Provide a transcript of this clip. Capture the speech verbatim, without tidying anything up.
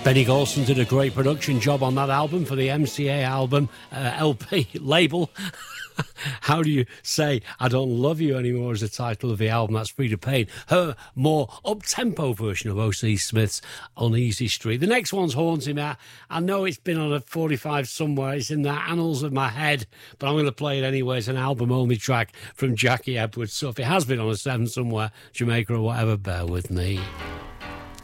Benny Golson did a great production job on that album for the M C A album, uh, L P label. How do you say I Don't Love You Anymore is the title of the album? That's Freda Payne. Her more up-tempo version of O C Smith's Uneasy Street. The next one's haunting me. I know it's been on a forty-five somewhere. It's in the annals of my head, but I'm going to play it anyway. It's an album-only track from Jackie Edwards. So if it has been on a seven somewhere, Jamaica or whatever, bear with me.